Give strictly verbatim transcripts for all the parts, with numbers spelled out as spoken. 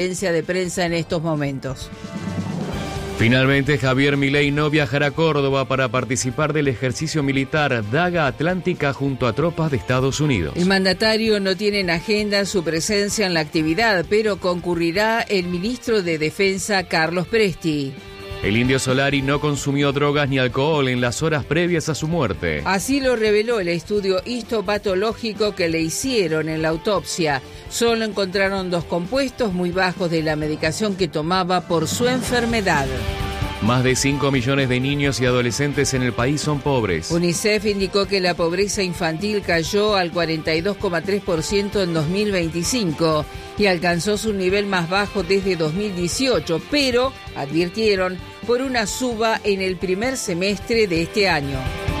de prensa en estos momentos. Finalmente, Javier Milei no viajará a Córdoba para participar del ejercicio militar Daga Atlántica junto a tropas de Estados Unidos. El mandatario no tiene en agenda su presencia en la actividad, pero concurrirá el ministro de Defensa, Carlos Presti. El Indio Solari no consumió drogas ni alcohol en las horas previas a su muerte. Así lo reveló el estudio histopatológico que le hicieron en la autopsia. Solo encontraron dos compuestos muy bajos de la medicación que tomaba por su enfermedad. Más de cinco millones de niños y adolescentes en el país son pobres. UNICEF indicó que la pobreza infantil cayó al cuarenta y dos coma tres por ciento en dos mil veinticinco y alcanzó su nivel más bajo desde dos mil dieciocho, pero, advirtieron, por una suba en el primer semestre de este año.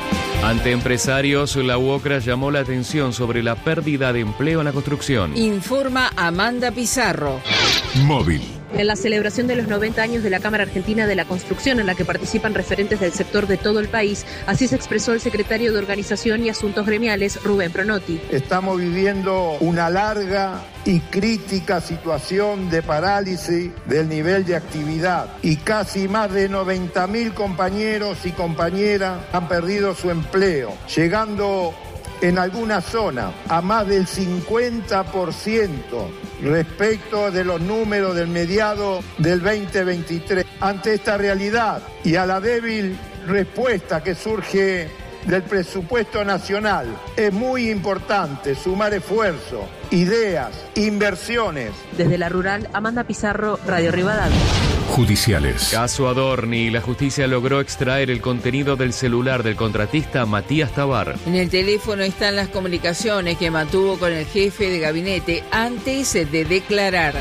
Ante empresarios, la UOCRA llamó la atención sobre la pérdida de empleo en la construcción. Informa Amanda Pizarro. Móvil. En la celebración de los noventa años de la Cámara Argentina de la Construcción, en la que participan referentes del sector de todo el país, así se expresó el secretario de Organización y Asuntos Gremiales, Rubén Pronotti. Estamos viviendo una larga y crítica situación de parálisis del nivel de actividad y casi más de noventa mil compañeros y compañeras han perdido su empleo, llegando en alguna zona a más del cincuenta por ciento respecto de los números del mediado del veinte veintitrés. Ante esta realidad y a la débil respuesta que surge del presupuesto nacional, es muy importante sumar esfuerzos, ideas, inversiones. Desde la rural, Amanda Pizarro, Radio Rivadavia. Judiciales. Caso Adorni. La justicia logró extraer el contenido del celular del contratista Matías Tabar. En el teléfono están las comunicaciones que mantuvo con el jefe de gabinete antes de declarar.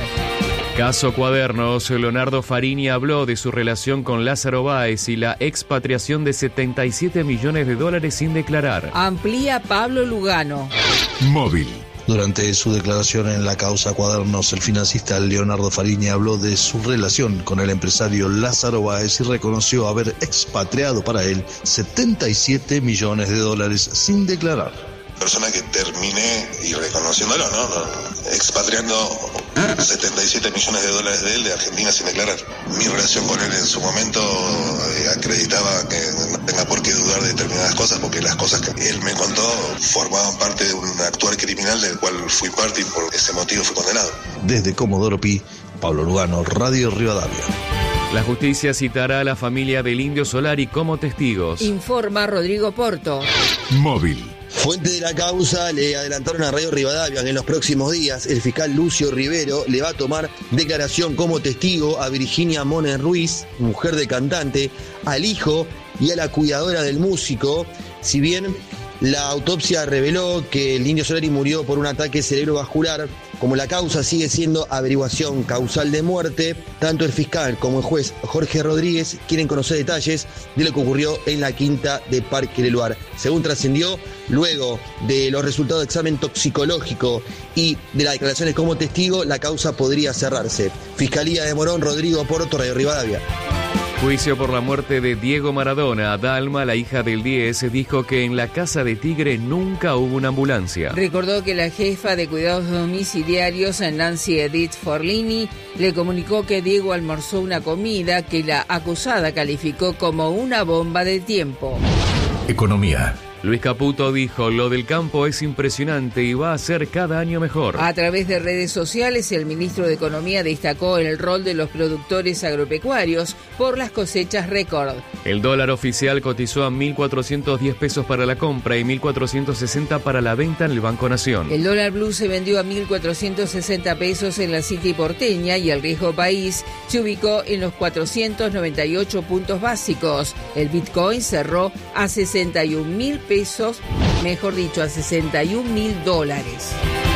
Caso Cuadernos. Leonardo Farini habló de su relación con Lázaro Báez y la expatriación de setenta y siete millones de dólares sin declarar. Amplía Pablo Lugano. Móvil. Durante su declaración en la causa Cuadernos, el financista Leonardo Farini habló de su relación con el empresario Lázaro Báez y reconoció haber expatriado para él setenta y siete millones de dólares sin declarar. Persona que terminé, y reconociéndolo, ¿no? expatriando setenta y siete millones de dólares de él de Argentina sin declarar. Mi relación con él en su momento eh, acreditaba que no tenga por qué dudar de determinadas cosas, porque las cosas que él me contó formaban parte de un actuar criminal del cual fui parte y por ese motivo fui condenado. Desde Comodoro Pi, Pablo Lugano, Radio Rivadavia. La justicia citará a la familia del Indio Solari como testigos. Informa Rodrigo Porto. Móvil. Fuente de la causa le adelantaron a Radio Rivadavia que en los próximos días el fiscal Lucio Rivero le va a tomar declaración como testigo a Virginia Mones Ruiz, mujer de cantante, al hijo y a la cuidadora del músico. Si bien la autopsia reveló que el Indio Solari murió por un ataque cerebrovascular, como la causa sigue siendo averiguación causal de muerte, tanto el fiscal como el juez Jorge Rodríguez quieren conocer detalles de lo que ocurrió en la quinta de Parque Leluar. Según trascendió, luego de los resultados de examen toxicológico y de las declaraciones como testigo, la causa podría cerrarse. Fiscalía de Morón, Rodrigo Porto, Radio Rivadavia. Juicio por la muerte de Diego Maradona. Dalma, la hija del diez, dijo que en la casa de Tigre nunca hubo una ambulancia. Recordó que la jefa de cuidados domiciliarios, Nancy Edith Forlini, le comunicó que Diego almorzó una comida que la acusada calificó como una bomba de tiempo. Economía. Luis Caputo dijo, lo del campo es impresionante y va a ser cada año mejor. A través de redes sociales, el ministro de Economía destacó el rol de los productores agropecuarios por las cosechas récord. El dólar oficial cotizó a mil cuatrocientos diez pesos para la compra y mil cuatrocientos sesenta para la venta en el Banco Nación. El dólar blue se vendió a mil cuatrocientos sesenta pesos en la City porteña y el riesgo país se ubicó en los cuatrocientos noventa y ocho puntos básicos. El Bitcoin cerró a sesenta y un mil pesos, mejor dicho, a sesenta y un mil dólares.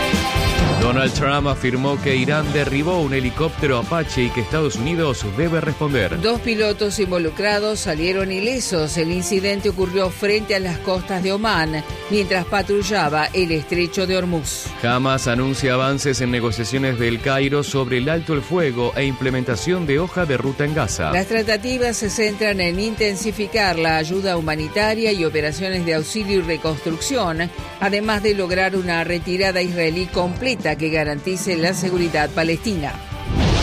Donald Trump afirmó que Irán derribó un helicóptero Apache y que Estados Unidos debe responder. Dos pilotos involucrados salieron ilesos. El incidente ocurrió frente a las costas de Omán, mientras patrullaba el estrecho de Hormuz. Hamas anuncia avances en negociaciones del Cairo sobre el alto el fuego e implementación de hoja de ruta en Gaza. Las tratativas se centran en intensificar la ayuda humanitaria y operaciones de auxilio y reconstrucción, además de lograr una retirada israelí completa que garantice la seguridad palestina.